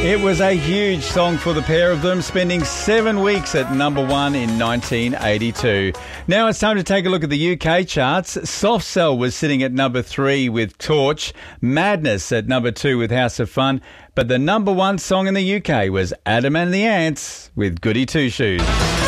It was a huge song for the pair of them, spending 7 weeks at number one in 1982. Now it's time to take a look at the UK charts. Soft Cell was sitting at number 3 with Torch, Madness at number 2 with House of Fun, but the number one song in the UK was Adam and the Ants with Goody Two Shoes.